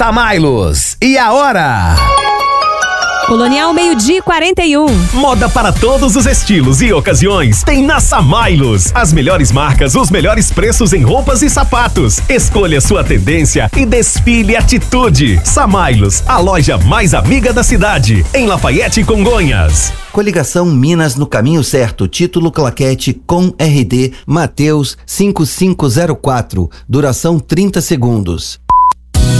Samailos. E a hora? Colonial, 12:41. Moda para todos os estilos e ocasiões tem na Samailos. As melhores marcas, os melhores preços em roupas e sapatos. Escolha sua tendência e desfile atitude. Samailos, a loja mais amiga da cidade. Em Lafayette, Congonhas. Coligação Minas no caminho certo. Título claquete com RD Mateus 5504. Duração 30 segundos.